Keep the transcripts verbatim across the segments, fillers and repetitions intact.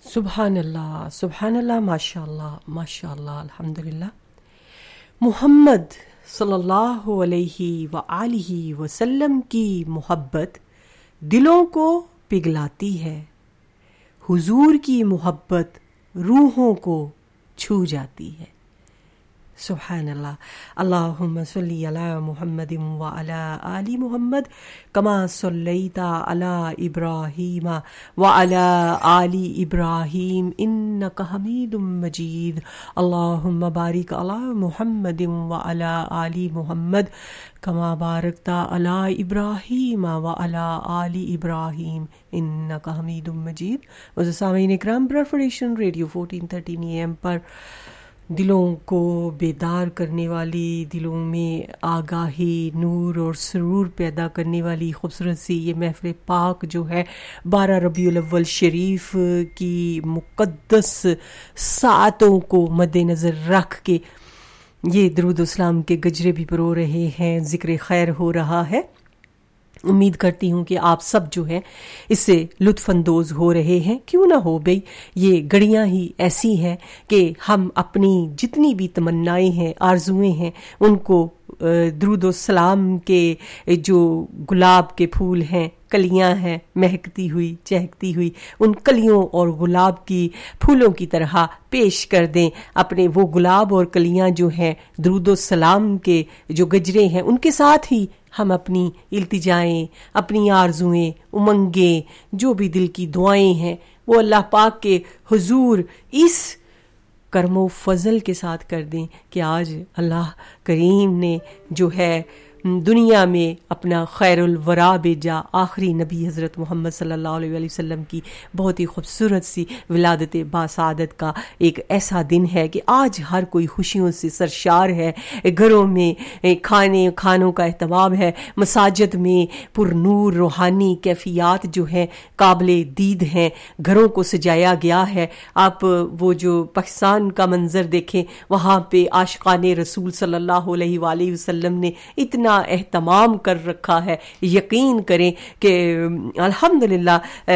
سبحان اللہ سبحان اللہ ماشاء اللہ ماشاء اللہ الحمدللہ. محمد صلی اللہ علیہ وآلہ وسلم کی محبت دلوں کو پگھلاتی ہے، حضور کی محبت روحوں کو چھو جاتی ہے. سبحان اللہ. اللہم صلی علی محمد وعلی آل محمد کما صلیت علی ابراہیم وعلی آل ابراہیم انک حمید مجید. اللہم بارک علی محمد وعلی آل محمد کما بارکت علی ابراہیم وعلی آل ابراہیم انک حمید مجید. معزز سامعین اکرام، براڈفورڈ radio fourteen thirteen A M پر دلوں کو بیدار کرنے والی، دلوں میں آگاہی، نور اور سرور پیدا کرنے والی خوبصورت سی یہ محفل پاک جو ہے بارہ ربیع الاول شریف کی مقدس ساعتوں کو مد نظر رکھ کے یہ درود و سلام کے گجرے بھی پرو رہے ہیں، ذکر خیر ہو رہا ہے. امید کرتی ہوں کہ آپ سب جو ہیں اس سے لطف اندوز ہو رہے ہیں. کیوں نہ ہو بھئی، یہ گھڑیاں ہی ایسی ہیں کہ ہم اپنی جتنی بھی تمنائیں ہیں، آرزویں ہیں، ان کو درود و سلام کے جو گلاب کے پھول ہیں، کلیاں ہیں مہکتی ہوئی چہکتی ہوئی، ان کلیوں اور گلاب کی پھولوں کی طرح پیش کر دیں. اپنے وہ گلاب اور کلیاں جو ہیں درود و سلام کے جو گجرے ہیں ان کے ساتھ ہی ہم اپنی التجائیں، اپنی آرزویں، امنگیں، جو بھی دل کی دعائیں ہیں وہ اللہ پاک کے حضور اس کرم و فضل کے ساتھ کر دیں کہ آج اللہ کریم نے جو ہے دنیا میں اپنا خیر الورا بھیجا. آخری نبی حضرت محمد صلی اللہ علیہ وآلہ وسلم کی بہت ہی خوبصورت سی ولادت باسعادت کا ایک ایسا دن ہے کہ آج ہر کوئی خوشیوں سے سرشار ہے. گھروں میں کھانے کھانوں کا اہتمام ہے، مساجد میں پر نور روحانی کیفیات جو ہیں قابل دید ہیں، گھروں کو سجایا گیا ہے. آپ وہ جو پاکستان کا منظر دیکھیں، وہاں پہ عاشقان رسول صلی اللہ علیہ وآلہ وسلم نے اتنا اہتمام کر رکھا ہے. یقین کریں کہ الحمدللہ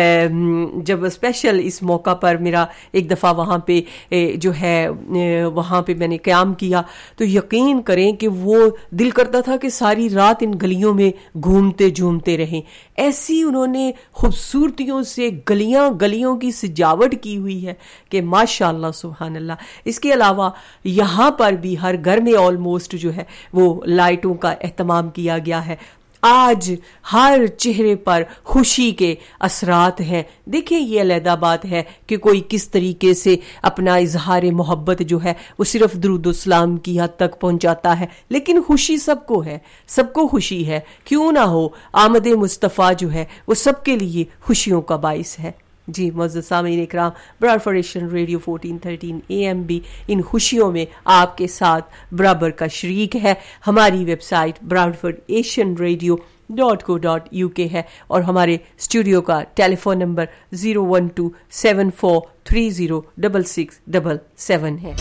جب اسپیشل اس موقع پر میرا ایک دفعہ وہاں پہ جو ہے وہاں پہ میں نے قیام کیا تو یقین کریں کہ وہ دل کرتا تھا کہ ساری رات ان گلیوں میں گھومتے جھومتے رہیں. ایسی انہوں نے خوبصورتیوں سے گلیاں گلیوں کی سجاوٹ کی ہوئی ہے کہ ماشاء اللہ سبحان اللہ. اس کے علاوہ یہاں پر بھی ہر گھر میں آلموسٹ جو ہے وہ لائٹوں کا اہتمام کیا گیا ہے. آج ہر چہرے پر خوشی کے اثرات ہیں. دیکھیں یہ علیحدہ بات ہے کہ کوئی کس طریقے سے اپنا اظہار محبت جو ہے وہ صرف درود و سلام کی حد تک پہنچاتا ہے، لیکن خوشی سب کو ہے، سب کو خوشی ہے. کیوں نہ ہو، آمد مصطفیٰ جو ہے وہ سب کے لیے خوشیوں کا باعث ہے. جی معزز سامعین اکرام، براڈفورڈ radio fourteen thirteen A M بھی ان خوشیوں میں آپ کے ساتھ برابر کا شریک ہے. ہماری web site براڈفورڈ Asian radio dot کو ڈاٹ یو کے ہے اور ہمارے اسٹوڈیو کا ٹیلی phone number zero one to seven four three zero double six double seven ہے.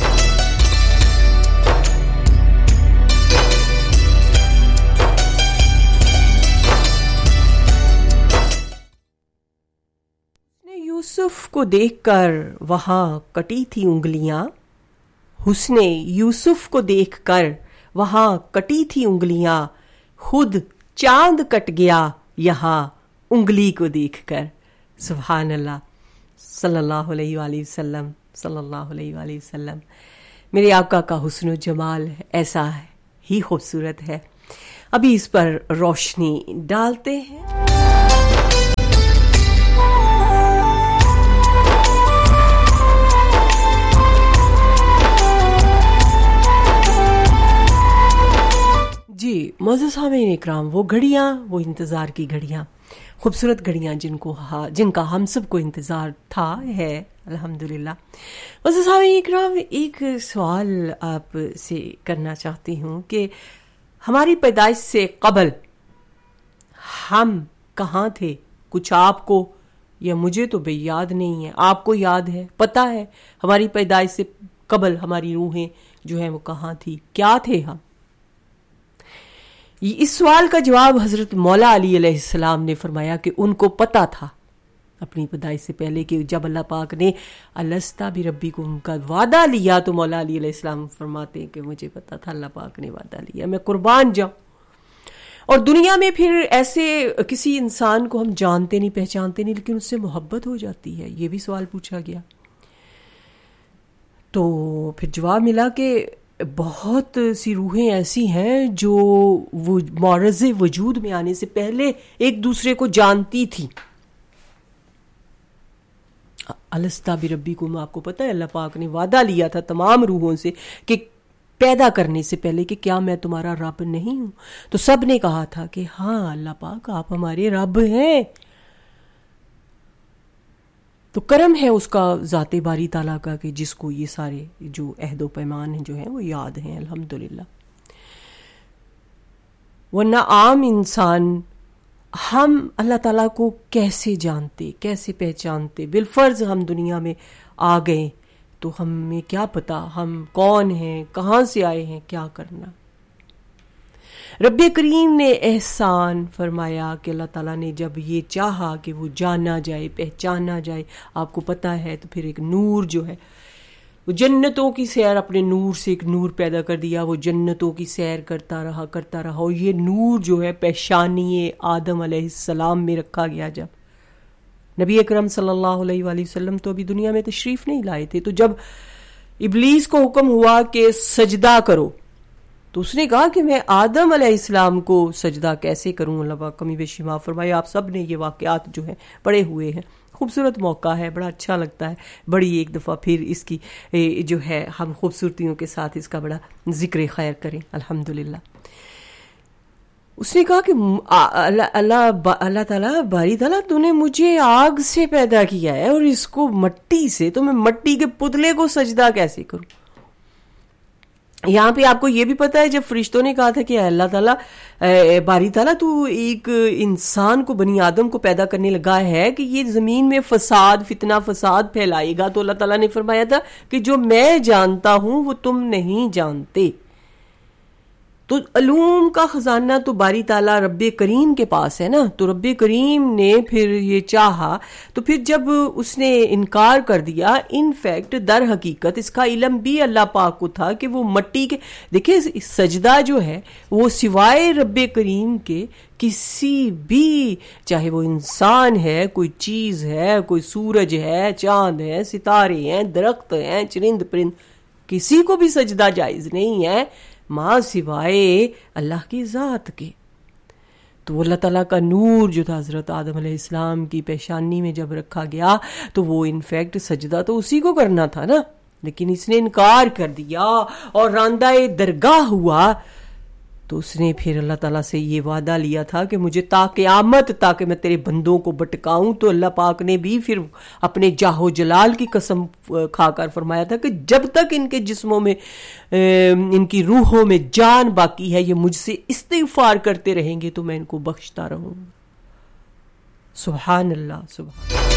یوسف کو دیکھ کر وہاں کٹی تھی انگلیاں، حسن یوسف کو دیکھ کر وہاں کٹی تھی انگلیاں، خود چاند کٹ گیا یہاں انگلی کو دیکھ کر. سبحان اللہ صلی اللہ علیہ وآلہ وسلم صلی اللہ علیہ وآلہ وسلم. میرے آقا کا حسن و جمال ایسا ہی خوبصورت ہے. ابھی اس پر روشنی ڈالتے ہیں. جی معزز سامعین اکرام، وہ گھڑیاں، وہ انتظار کی گھڑیاں، خوبصورت گھڑیاں جن کو جن کا ہم سب کو انتظار تھا ہے الحمدللہ. معزز سامعین اکرام، ایک سوال آپ سے کرنا چاہتی ہوں کہ ہماری پیدائش سے قبل ہم کہاں تھے؟ کچھ آپ کو یا مجھے تو بھئی یاد نہیں ہے، آپ کو یاد ہے، پتہ ہے ہماری پیدائش سے قبل ہماری روحیں جو ہیں وہ کہاں تھی، کیا تھے ہم؟ اس سوال کا جواب حضرت مولا علی علیہ السلام نے فرمایا کہ ان کو پتا تھا، اپنی پیدائش سے پہلے، کہ جب اللہ پاک نے الستا بربکم کا وعدہ لیا تو مولا علی علیہ السلام فرماتے ہیں کہ مجھے پتا تھا اللہ پاک نے وعدہ لیا، میں قربان جاؤں. اور دنیا میں پھر ایسے کسی انسان کو ہم جانتے نہیں پہچانتے نہیں لیکن اس سے محبت ہو جاتی ہے، یہ بھی سوال پوچھا گیا. تو پھر جواب ملا کہ بہت سی روحیں ایسی ہیں جو وہ معرض وجود میں آنے سے پہلے ایک دوسرے کو جانتی تھی. الستا بربکم، آپ کو پتہ ہے اللہ پاک نے وعدہ لیا تھا تمام روحوں سے کہ پیدا کرنے سے پہلے کہ کیا میں تمہارا رب نہیں ہوں؟ تو سب نے کہا تھا کہ ہاں اللہ پاک آپ ہمارے رب ہیں. تو کرم ہے اس کا ذات باری تعالیٰ کا کہ جس کو یہ سارے جو عہد و پیمان ہیں جو ہیں وہ یاد ہیں الحمدللہ. ورنہ عام انسان ہم اللہ تعالیٰ کو کیسے جانتے، کیسے پہچانتے؟ بالفرض ہم دنیا میں آ گئے تو ہمیں کیا پتا ہم کون ہیں، کہاں سے آئے ہیں، کیا کرنا. رب کریم نے احسان فرمایا کہ اللہ تعالیٰ نے جب یہ چاہا کہ وہ جانا جائے، پہچانا جائے، آپ کو پتا ہے، تو پھر ایک نور جو ہے وہ جنتوں کی سیر، اپنے نور سے ایک نور پیدا کر دیا، وہ جنتوں کی سیر کرتا رہا کرتا رہا اور یہ نور جو ہے پیشانی آدم علیہ السلام میں رکھا گیا. جب نبی اکرم صلی اللہ علیہ وآلہ وسلم تو ابھی دنیا میں تشریف نہیں لائے تھے، تو جب ابلیس کو حکم ہوا کہ سجدہ کرو تو اس نے کہا کہ میں آدم علیہ السلام کو سجدہ کیسے کروں. اللہ پاک کمی بیشی معاف فرمائے. آپ سب نے یہ واقعات جو ہیں پڑھے ہوئے ہیں. خوبصورت موقع ہے، بڑا اچھا لگتا ہے. بڑی ایک دفعہ پھر اس کی جو ہے ہم خوبصورتیوں کے ساتھ اس کا بڑا ذکر خیر کریں الحمدللہ. اس نے کہا کہ اللہ اللہ اللہ تعالیٰ باری تعالیٰ تو نے مجھے آگ سے پیدا کیا ہے اور اس کو مٹی سے، تو میں مٹی کے پتلے کو سجدہ کیسے کروں؟ یہاں پہ آپ کو یہ بھی پتا ہے جب فرشتوں نے کہا تھا کہ اللہ تعالیٰ باری تعالیٰ تو ایک انسان کو، بنی آدم کو پیدا کرنے لگا ہے کہ یہ زمین میں فساد، فتنہ فساد پھیلائے گا، تو اللہ تعالیٰ نے فرمایا تھا کہ جو میں جانتا ہوں وہ تم نہیں جانتے. تو علوم کا خزانہ تو باری تعالیٰ رب کریم کے پاس ہے نا. تو رب کریم نے پھر یہ چاہا، تو پھر جب اس نے انکار کر دیا، ان فیکٹ در حقیقت اس کا علم بھی اللہ پاک کو تھا کہ وہ مٹی کے، دیکھیں سجدہ جو ہے وہ سوائے رب کریم کے کسی بھی، چاہے وہ انسان ہے، کوئی چیز ہے، کوئی سورج ہے، چاند ہے، ستارے ہیں، درخت ہیں، چرند پرند، کسی کو بھی سجدہ جائز نہیں ہے ماں سوائے اللہ کی ذات کے. تو اللہ تعالیٰ کا نور جو تھا حضرت آدم علیہ السلام کی پیشانی میں جب رکھا گیا تو وہ انفیکٹ سجدہ تو اسی کو کرنا تھا نا، لیکن اس نے انکار کر دیا اور راندہ درگاہ ہوا. تو اس نے پھر اللہ تعالیٰ سے یہ وعدہ لیا تھا کہ مجھے تا قیامت تاکہ میں تیرے بندوں کو بٹکاؤں. تو اللہ پاک نے بھی پھر اپنے جاہ و جلال کی قسم کھا کر فرمایا تھا کہ جب تک ان کے جسموں میں، ان کی روحوں میں جان باقی ہے، یہ مجھ سے استغفار کرتے رہیں گے تو میں ان کو بخشتا رہوں. سبحان اللہ، سبحان اللہ.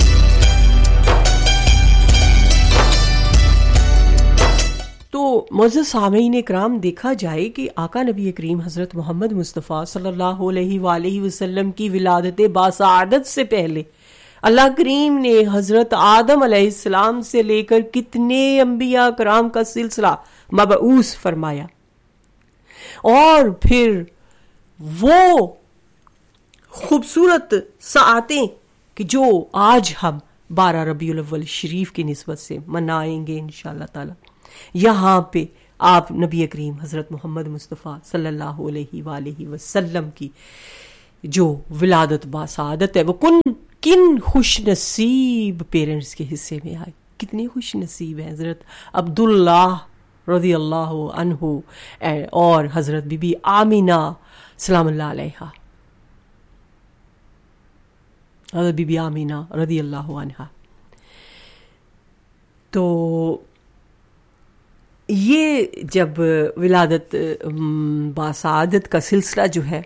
تو معزز سامعین کرام، دیکھا جائے کہ آقا نبی کریم حضرت محمد مصطفیٰ صلی اللہ علیہ وآلہ وسلم کی ولادت باسعادت سے پہلے اللہ کریم نے حضرت آدم علیہ السلام سے لے کر کتنے انبیاء کرام کا سلسلہ مبعوث فرمایا، اور پھر وہ خوبصورت ساعتیں کہ جو آج ہم بارہ ربیع الاول شریف کی نسبت سے منائیں گے انشاءاللہ تعالی، یہاں پہ آپ نبی کریم حضرت محمد مصطفیٰ صلی اللہ علیہ وآلہ وسلم کی جو ولادت باسعادت ہے وہ کن کن خوش نصیب پیرنٹس کے حصے میں آئی. کتنے خوش نصیب ہیں حضرت عبداللہ رضی اللہ عنہ اور حضرت بی بی آمینہ سلام اللہ علیہا، حضرت بی بی آمینہ رضی اللہ عنہا. تو یہ جب ولادت باسعادت کا سلسلہ جو ہے،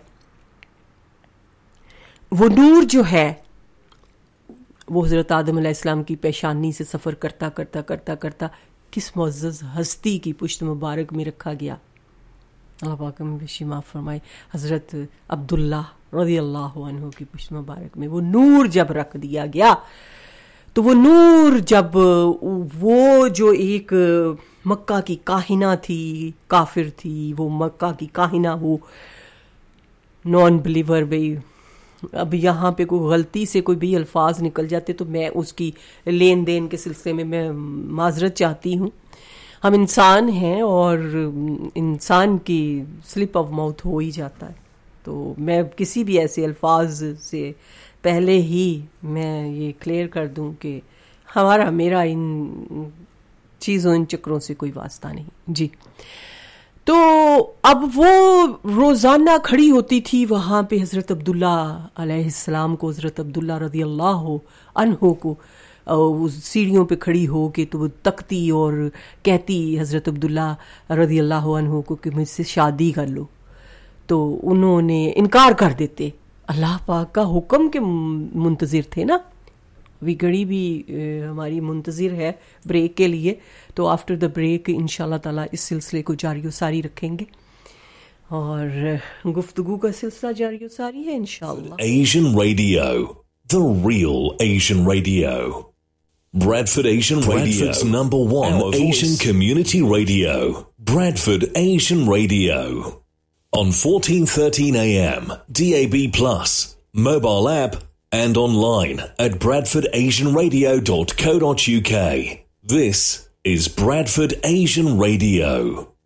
وہ نور جو ہے وہ حضرت آدم علیہ السلام کی پیشانی سے سفر کرتا کرتا کرتا کرتا کس معزز ہستی کی پشت مبارک میں رکھا گیا. اللہ پاک ہمیں بے معاف فرمائے. حضرت عبداللہ رضی اللہ عنہ کی پشت مبارک میں وہ نور جب رکھ دیا گیا تو وہ نور جب وہ جو ایک مکہ کی کاہنہ تھی، کافر تھی، وہ مکہ کی کاہنہ، وہ نان بلیور، بھئی اب یہاں پہ کوئی غلطی سے کوئی بھی الفاظ نکل جاتے تو میں اس کی لین دین کے سلسلے میں میں معذرت چاہتی ہوں. ہم انسان ہیں اور انسان کی سلپ آف ماؤتھ ہو ہی جاتا ہے، تو میں کسی بھی ایسے الفاظ سے پہلے ہی میں یہ کلیئر کر دوں کہ ہمارا میرا ان چیزوں ان چکروں سے کوئی واسطہ نہیں. جی تو اب وہ روزانہ کھڑی ہوتی تھی وہاں پہ حضرت عبداللہ علیہ السلام کو، حضرت عبداللہ رضی اللہ عنہ کو سیڑھیوں پہ کھڑی ہو کے تو وہ تکتی اور کہتی حضرت عبداللہ رضی اللہ عنہ کو کہ مجھ سے شادی کر لو، تو انہوں نے انکار کر دیتے. اللہ پاک کا حکم کے منتظر تھے نا. ابھی گھڑی بھی ہماری منتظر ہے بریک کے لیے، تو آفٹر دا بریک انشاءاللہ تعالیٰ اس سلسلے کو جاری و ساری رکھیں گے اور گفتگو کا سلسلہ جاری و ساری ہے انشاءاللہ. Asian Radio, the real Asian radio. Bradford Asian Radio, Bradford's number one Asian community radio. Bradford Asian Radio. On fourteen thirteen A M, D A B plus, mobile app, and online at bradford asian radio dot co dot uk. This is Bradford Asian Radio.